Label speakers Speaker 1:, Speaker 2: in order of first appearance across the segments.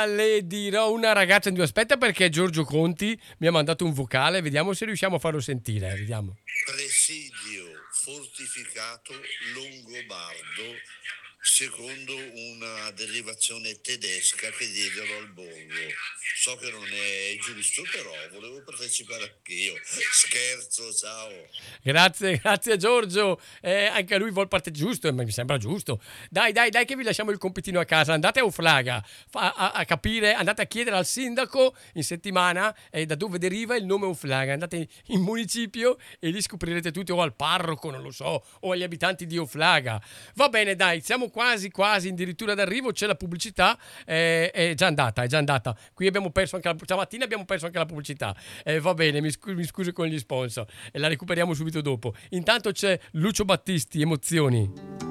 Speaker 1: ora le dirò una ragazza in due. Aspetta, perché Giorgio Conti mi ha mandato un vocale, vediamo se riusciamo a farlo sentire, vediamo.
Speaker 2: Presidio fortificato longobardo secondo una derivazione tedesca che diedero al borgo. So che non è giusto, però volevo partecipare anch'io. Scherzo, ciao.
Speaker 1: Grazie Giorgio. Anche lui vuol parte giusto, ma mi sembra giusto. Dai che vi lasciamo il compitino a casa. Andate a Oflaga a capire, andate a chiedere al sindaco in settimana da dove deriva il nome Oflaga. Andate in municipio e lì scoprirete tutto, o al parroco, non lo so, o agli abitanti di Oflaga. Va bene, dai, siamo quasi addirittura d'arrivo. C'è la pubblicità, è già andata. Qui abbiamo perso anche stamattina abbiamo perso anche la pubblicità. Va bene, mi scuso con gli sponsor e la recuperiamo subito dopo. Intanto c'è Lucio Battisti, Emozioni.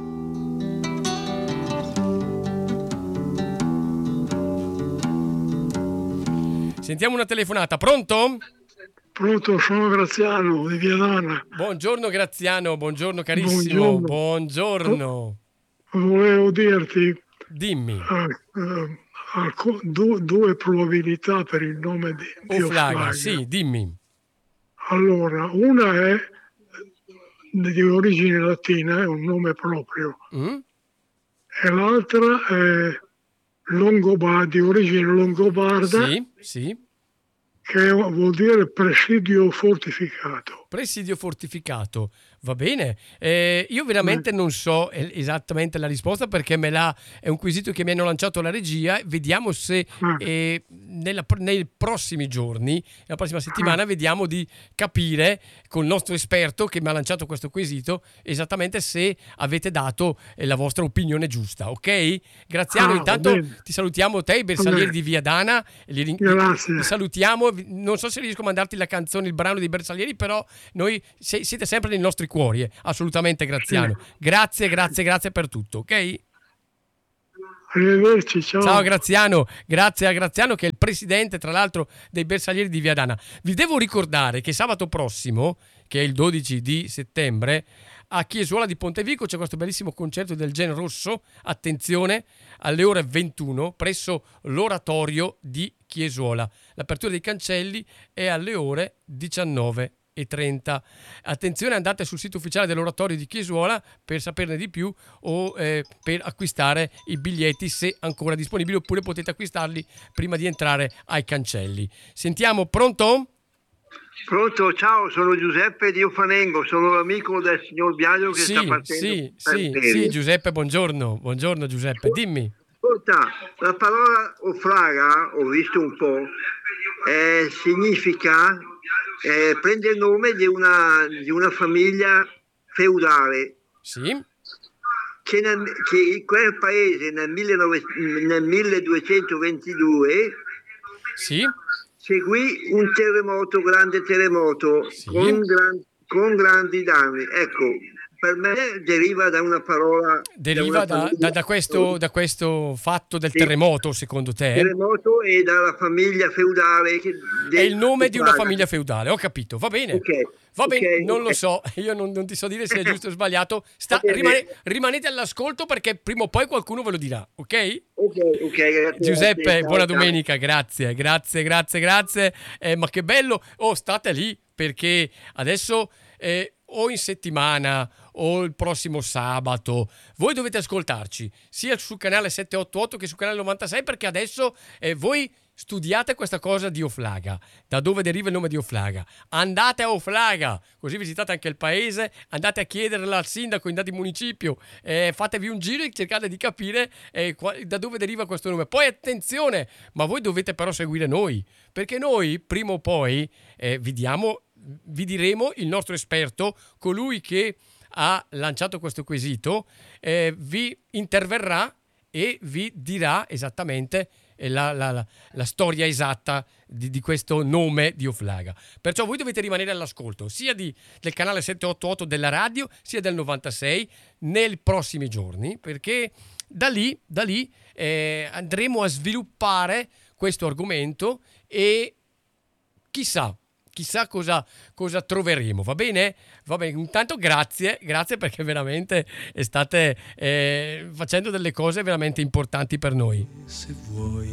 Speaker 1: Sentiamo una telefonata. Pronto?
Speaker 3: Pronto, sono Graziano di Viadana.
Speaker 1: Buongiorno Graziano, buongiorno carissimo. Buongiorno.
Speaker 3: Volevo dirti,
Speaker 1: dimmi,
Speaker 3: due probabilità per il nome di Oflaga.
Speaker 1: Sì, dimmi.
Speaker 3: Allora, una è di origine latina, è un nome proprio, e l'altra è di origine longobarda,
Speaker 1: sì.
Speaker 3: Che vuol dire presidio fortificato.
Speaker 1: Presidio fortificato, va bene. Io veramente non so esattamente la risposta, perché è un quesito che mi hanno lanciato la regia. Vediamo se nei prossimi giorni, la prossima settimana, vediamo di capire col nostro esperto che mi ha lanciato questo quesito esattamente se avete dato la vostra opinione giusta, ok? Graziano, intanto ti salutiamo, te, i Bersaglieri di Viadana.
Speaker 3: Grazie.
Speaker 1: Ti salutiamo. Non so se riesco a mandarti la canzone, il brano dei Bersaglieri, però noi siete sempre nei nostri cuori, assolutamente, Graziano. Grazie per tutto, ok?
Speaker 3: Arrivederci,
Speaker 1: ciao Graziano. Grazie a Graziano, che è il presidente, tra l'altro, dei Bersaglieri di Viadana. Vi devo ricordare che sabato prossimo, che è il 12 di settembre, a Chiesuola di Pontevico c'è questo bellissimo concerto del Gen Rosso, attenzione, alle ore 21 presso l'oratorio di Chiesuola. L'apertura dei cancelli è alle ore 19:30. Attenzione, andate sul sito ufficiale dell'oratorio di Chiesuola per saperne di più, o per acquistare i biglietti, se ancora disponibili, oppure potete acquistarli prima di entrare ai cancelli. Sentiamo, pronto?
Speaker 4: Pronto, ciao, sono Giuseppe di Ofanengo, sono l'amico del signor Biagio che sta partendo.
Speaker 1: Sì, Giuseppe, buongiorno Giuseppe, dimmi.
Speaker 4: Ascolta, la parola Oflaga, ho visto un po', significa, prende il nome di una famiglia feudale.
Speaker 1: Sì.
Speaker 4: Che in quel paese nel 1222
Speaker 1: sì,
Speaker 4: seguì un grande terremoto, sì, con grandi danni. Ecco, per me deriva da una parola...
Speaker 1: Deriva da questo fatto del terremoto, secondo te?
Speaker 4: Terremoto e dalla famiglia feudale.
Speaker 1: È il nome di una famiglia feudale, ho capito, va bene. Va bene, non lo so, io non ti so dire se è giusto o sbagliato. Rimanete all'ascolto, perché prima o poi qualcuno ve lo dirà, ok?
Speaker 4: Ok.
Speaker 1: Giuseppe, buona domenica, grazie. Ma che bello, state lì, perché adesso o in settimana o il prossimo sabato voi dovete ascoltarci sia sul canale 788 che sul canale 96, perché adesso voi studiate questa cosa di Oflaga, da dove deriva il nome di Oflaga. Andate a Oflaga, così visitate anche il paese, andate a chiederla al sindaco, andate in municipio, fatevi un giro e cercate di capire da dove deriva questo nome. Poi attenzione, ma voi dovete però seguire noi, perché noi prima o poi vi diremo il nostro esperto, colui che ha lanciato questo quesito, vi interverrà e vi dirà esattamente la storia esatta di questo nome di Oflaga. Perciò voi dovete rimanere all'ascolto sia del canale 788 della radio, sia del 96 nei prossimi giorni, perché da lì andremo a sviluppare questo argomento e chissà cosa troveremo, va bene? Va bene, intanto grazie perché veramente state facendo delle cose veramente importanti per noi.
Speaker 5: Se vuoi